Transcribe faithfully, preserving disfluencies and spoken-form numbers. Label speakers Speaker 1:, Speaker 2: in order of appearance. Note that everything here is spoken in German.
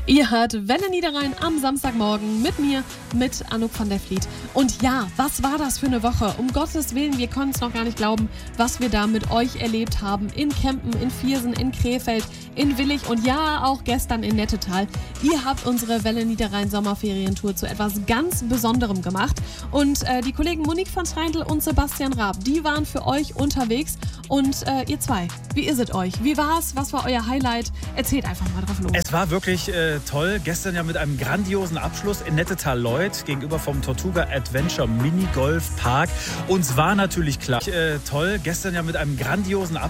Speaker 1: Ihr hört Welle Niederrhein am Samstagmorgen mit mir, mit Anouk van der Vliet. Und ja, was war das für eine Woche? Um Gottes Willen, wir können es noch gar nicht glauben, was wir da mit euch erlebt haben. In Kempen, in Viersen, in Krefeld, in Willich und ja, auch gestern in Nettetal. Ihr habt unsere Welle Niederrhein Sommerferientour zu etwas ganz Besonderem gemacht. Und äh, die Kollegen Monique von Streindl und Sebastian Raab, die waren für euch unterwegs. Und äh, ihr zwei, wie ist es euch? Wie war's? Was war euer Highlight? Erzählt einfach mal drauf los.
Speaker 2: Es war wirklich äh, toll. Gestern ja mit einem grandiosen Abschluss in Nettetal-Leuth gegenüber vom Tortuga Adventure Minigolf Park. Uns war natürlich klar, äh, toll. Gestern ja mit einem grandiosen Abschluss